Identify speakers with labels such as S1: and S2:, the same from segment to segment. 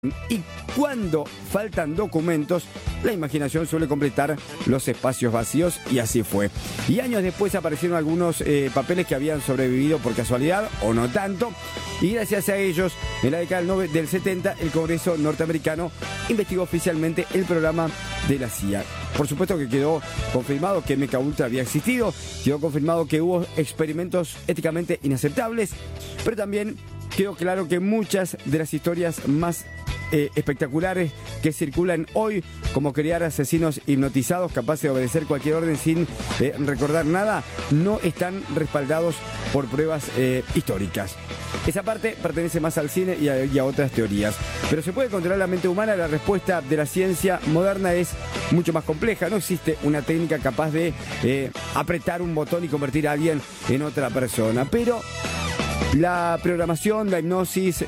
S1: Y cuando faltan documentos, la imaginación suele completar los espacios vacíos, y así fue. Y años después aparecieron algunos papeles que habían sobrevivido por casualidad o no tanto, y gracias a ellos, en la década del 70, el Congreso norteamericano investigó oficialmente el programa de la CIA. Por supuesto que quedó confirmado que MK Ultra había existido, quedó confirmado que hubo experimentos éticamente inaceptables, pero también quedó claro que muchas de las historias más espectaculares que circulan hoy, como crear asesinos hipnotizados capaces de obedecer cualquier orden sin recordar nada, no están respaldados por pruebas históricas. Esa parte pertenece más al cine y a otras teorías. Pero ¿se puede controlar la mente humana? La respuesta de la ciencia moderna es mucho más compleja. No existe una técnica capaz de apretar un botón y convertir a alguien en otra persona. Pero la programación, la hipnosis,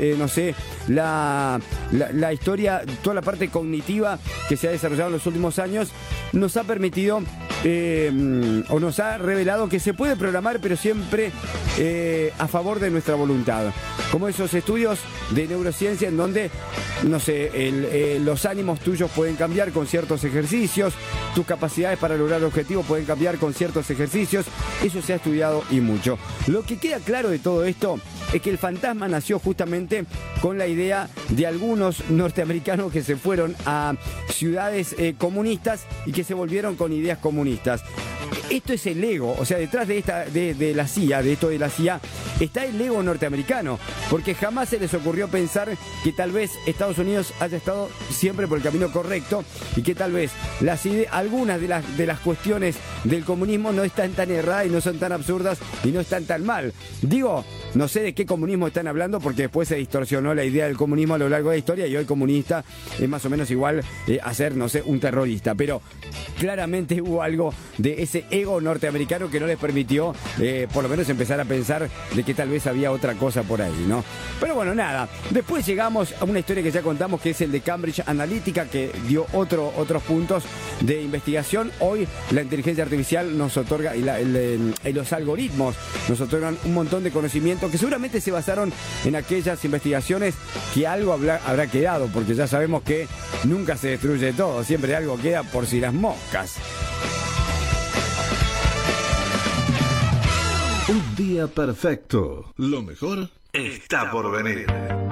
S1: la historia, toda la parte cognitiva que se ha desarrollado en los últimos años nos ha permitido o nos ha revelado que se puede programar, pero siempre a favor de nuestra voluntad. Como esos estudios de neurociencia en donde, los ánimos tuyos pueden cambiar con ciertos ejercicios, tus capacidades para lograr el objetivo pueden cambiar con ciertos ejercicios. Eso se ha estudiado y mucho. Lo que queda claro de todo esto es que el fantasma nació justamente con la idea de algunos norteamericanos que se fueron a ciudades comunistas y que se volvieron con ideas comunistas. Esto es el ego, o sea, detrás de la CIA, de esto de la CIA, está el ego norteamericano, porque jamás se les ocurrió pensar que tal vez Estados Unidos haya estado siempre por el camino correcto y que tal vez algunas de las cuestiones del comunismo no están tan erradas y no son tan absurdas y no están tan mal. Digo, no sé de qué comunismo están hablando, porque después se distorsionó la idea del comunismo a lo largo de la historia y hoy comunista es más o menos igual a ser, un terrorista, pero claramente hubo algo de ese ego norteamericano que no les permitió por lo menos empezar a pensar de que tal vez había otra cosa por ahí, ¿no? Pero bueno, nada, después llegamos a una historia que ya contamos, que es el de Cambridge Analytica, que dio otros puntos de investigación. Hoy la inteligencia artificial nos otorga, y los algoritmos nos otorgan un montón de conocimiento que seguramente se basaron en aquellas investigaciones que algo habrá quedado, porque ya sabemos que nunca se destruye todo, siempre algo queda por si las moscas.
S2: Un día perfecto. Lo mejor está por venir.